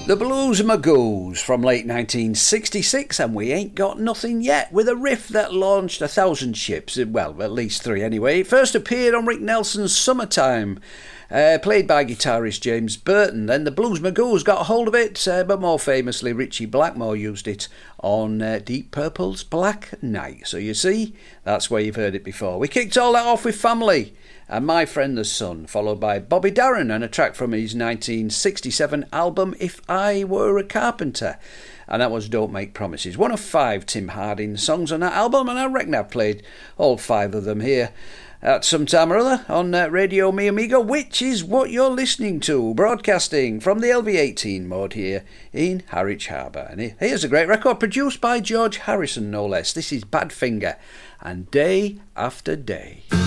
The Blues Magoos from late 1966, and we ain't got nothing yet, with a riff that launched 1,000 ships, well, at least 3 anyway. It first appeared on Rick Nelson's Summertime, played by guitarist James Burton. Then the Blues Magoos got a hold of it, but more famously Ritchie Blackmore used it on Deep Purple's Black Knight. So you see, that's where you've heard it before. We kicked all that off with Family and My Friend the Sun, followed by Bobby Darin and a track from his 1967 album If I Were a Carpenter, and that was Don't Make Promises, one of 5 Tim Harding songs on that album, and I reckon I've played all 5 of them here at some time or other on Radio Mi Amigo, which is what you're listening to, broadcasting from the LV18 mode here in Harwich Harbour. And here's a great record produced by George Harrison, no less. This is Badfinger and Day After Day.